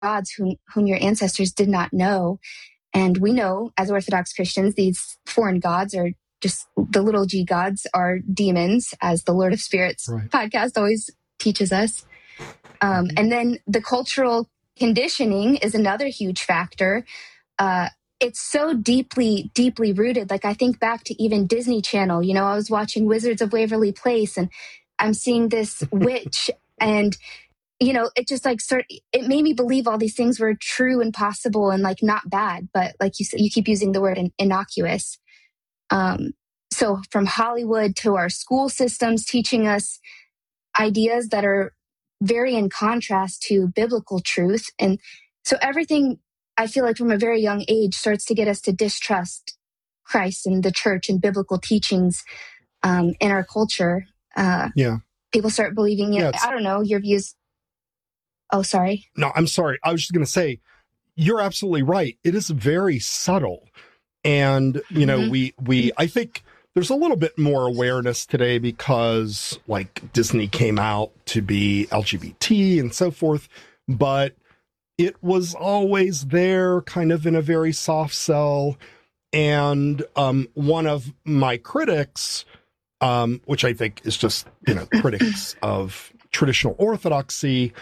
gods whom your ancestors did not know. And we know as Orthodox Christians, these foreign gods are just the little g gods are demons, as the Lord of Spirits podcast always teaches us. And then the cultural conditioning is another huge factor. It's so deeply, deeply rooted. Like I think back to even Disney Channel, I was watching Wizards of Waverly Place and I'm seeing this witch and, it just it made me believe all these things were true and possible and like not bad. But like you said, you keep using the word innocuous. So from Hollywood to our school systems teaching us ideas that are very in contrast to biblical truth. And so everything, I feel like from a very young age, starts to get us to distrust Christ and the church and biblical teachings in our culture. People start believing, I don't know, your views. Oh, sorry. No, I'm sorry. I was just going to say, you're absolutely right. It is very subtle. And, I think there's a little bit more awareness today because like Disney came out to be LGBT and so forth, but it was always there kind of in a very soft sell. And one of my critics, which I think is just, critics of traditional orthodoxy,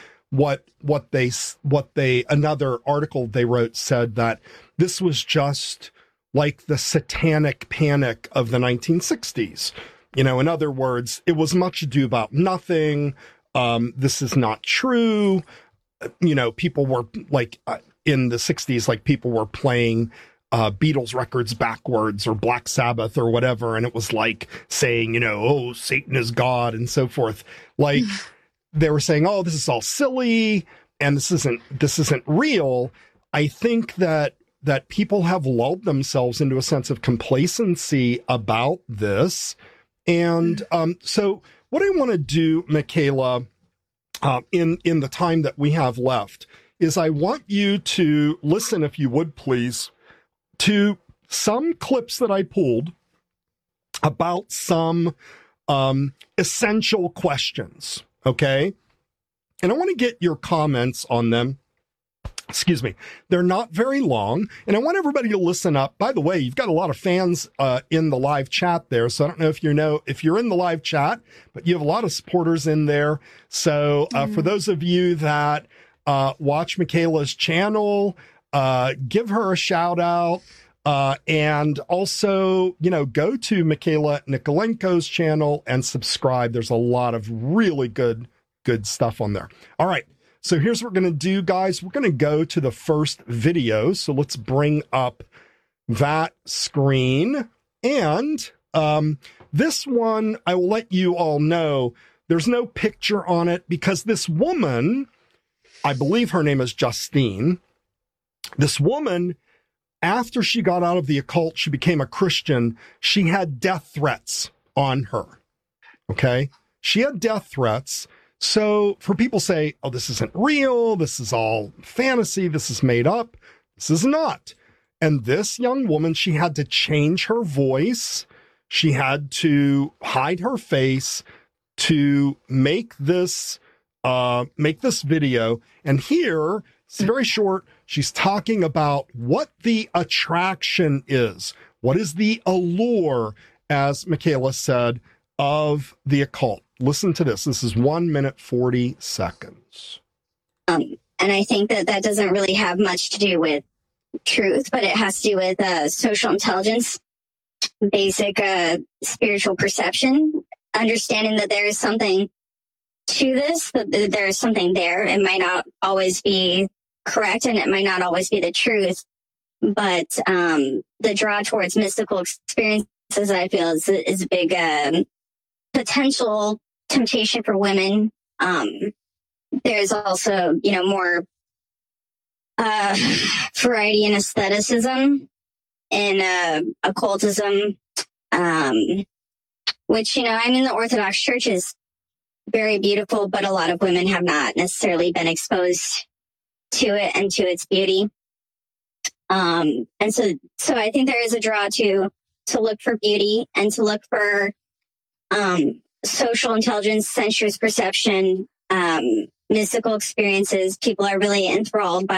another article they wrote said that this was just like the satanic panic of the 1960s. In other words, it was much ado about nothing. This is not true. People were like in the 60s, like people were playing Beatles records backwards or Black Sabbath or whatever. And it was like saying, oh, Satan is God and so forth. Like they were saying, oh, this is all silly and this isn't real. I think that people have lulled themselves into a sense of complacency about this. And so what I want to do, Michaela, in the time that we have left, is I want you to listen, if you would please, to some clips that I pulled about some essential questions, okay? And I want to get your comments on them. Excuse me. They're not very long, and I want everybody to listen up. By the way, you've got a lot of fans in the live chat there, so I don't know if you're in the live chat, but you have a lot of supporters in there. So for those of you that watch Michaela's channel, give her a shout out, and also, go to Michaela Nikolenko's channel and subscribe. There's a lot of really good stuff on there. All right. So here's what we're going to do, guys. We're going to go to the first video. So let's bring up that screen. And this one, I will let you all know, there's no picture on it because this woman, I believe her name is Justine, this woman, after she got out of the occult, she became a Christian, she had death threats on her. Okay? She had death threats. So for people say, oh, this isn't real, this is all fantasy, this is made up, this is not. And this young woman, she had to change her voice, she had to hide her face to make this video. And here, it's very short, she's talking about what the attraction is, what is the allure, as Michaela said, of the occult. Listen to this. This is 1 minute, 40 seconds. And I think that doesn't really have much to do with truth, but it has to do with social intelligence, basic spiritual perception, understanding that there is something to this, that there is something there. It might not always be correct and it might not always be the truth, but the draw towards mystical experiences, I feel, is a big potential temptation for women. There's also, more variety in aestheticism and occultism, which, the Orthodox Church is very beautiful, but a lot of women have not necessarily been exposed to it and to its beauty. And so I think there is a draw to look for beauty and to look for social intelligence, sensuous perception, mystical experiences. People are really enthralled by